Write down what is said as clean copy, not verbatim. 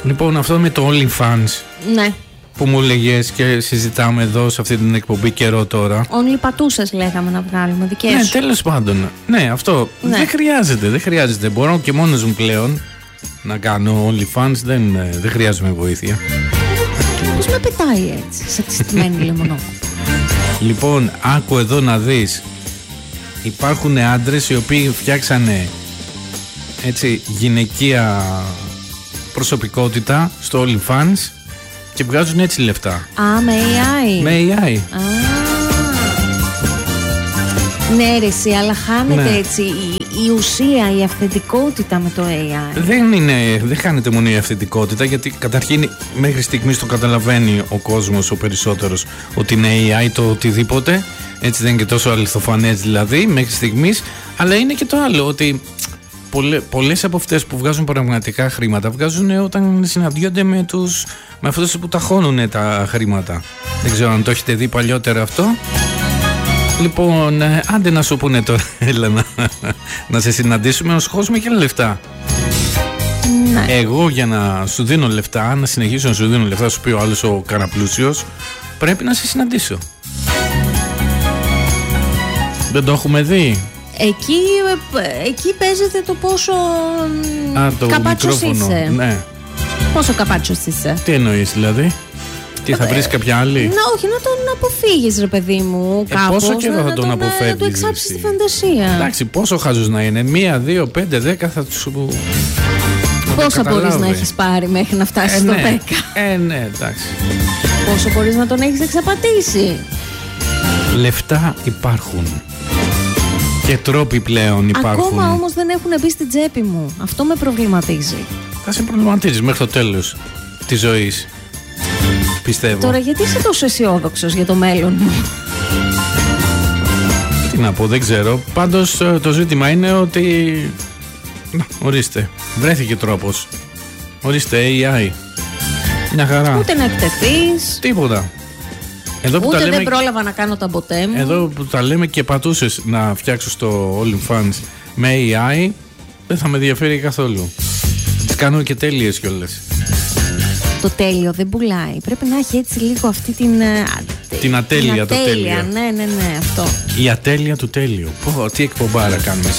Λοιπόν, αυτό με το OnlyFans. Ναι. Που μου έλεγες και συζητάμε εδώ σε αυτή την εκπομπή καιρό τώρα. Only πατούσες λέγαμε να βγάλουμε, δικές σου. Ναι, τέλος πάντων. Ναι, αυτό Ναι. δεν χρειάζεται. Μπορώ και μόνος μου πλέον να κάνω OnlyFans, δεν χρειάζομαι βοήθεια. Πώς με πετάει έτσι, σε τη στημένη λεμονόκουπα. Λοιπόν, άκου εδώ να δεις. Υπάρχουν άντρες οι οποίοι φτιάξανε έτσι γυναικεία προσωπικότητα στο OnlyFans και βγάζουν έτσι λεφτά. Α, με AI. Με AI. Ναι ρε εσύ, αλλά χάνεται Ναι. έτσι η ουσία, η αυθεντικότητα με το AI. Δεν χάνεται μόνο η αυθεντικότητα, γιατί καταρχήν μέχρι στιγμής το καταλαβαίνει ο κόσμος ο περισσότερος ότι είναι AI το οτιδήποτε. Έτσι δεν είναι και τόσο αληθοφανές δηλαδή μέχρι στιγμής. Αλλά είναι και το άλλο, ότι πολλές από αυτές που βγάζουν πραγματικά χρήματα βγάζουν όταν συναντιόνται με αυτούς που ταχώνουν τα χρήματα. Δεν ξέρω αν το έχετε δει παλιότερα αυτό. Λοιπόν, άντε να σου πούνε τώρα, έλα να σε συναντήσουμε, να σου χώσουμε και λεφτά. Ναι. Εγώ για να σου δίνω λεφτά, να συνεχίσω να σου δίνω λεφτά, σου πει ο άλλος ο καναπλούσιος, πρέπει να σε συναντήσω. Δεν το έχουμε δει. Εκεί παίζεται το πόσο Το καπάτσος μικρόφωνο. είσαι. Ναι. Πόσο καπάτσος είσαι. Τι εννοείς δηλαδή? Τι θα βρεις κάποια άλλη? Όχι, να τον αποφύγεις ρε παιδί μου κάπως. Πόσο καιρό θα τον αποφεύγεις? Να του εξάψεις τη φαντασία. Εντάξει, πόσο χάζος να είναι? 1, 2, 5, 10 θα τους... Πόσα μπορείς να έχεις πάρει μέχρι να φτάσεις στο 10? Ναι, εντάξει. Πόσο μπορείς να τον έχεις εξαπατήσει? Λεφτά υπάρχουν. Και τρόποι πλέον υπάρχουν. Ακόμα όμως δεν έχουν μπει στην τσέπη μου. Αυτό με προβληματίζει. Θα σε προβληματίζεις μέχρι το τέλος της ζωής, πιστεύω. Τώρα γιατί είσαι τόσο αισιόδοξος για το μέλλον μου? Τι να πω, δεν ξέρω. Πάντως το ζήτημα είναι ότι ορίστε, βρέθηκε τρόπος. Ορίστε, AI. Μια χαρά. Ούτε να εκτεθείς. Τίποτα. Εδώ που Ούτε τα λέμε, δεν πρόλαβα να κάνω τα μποτέ μου. εδώ που τα λέμε και πατούσες να φτιάξω στο OnlyFans με AI, δεν θα με ενδιαφέρει καθόλου. Τις κάνω και τέλειες κιόλας. Το τέλειο δεν πουλάει. Πρέπει να έχει έτσι λίγο αυτή την ατέλεια, το τέλειο. Ναι, αυτό. Η ατέλεια του τέλειου. Πω, τι εκπομπάρα κάνουμε.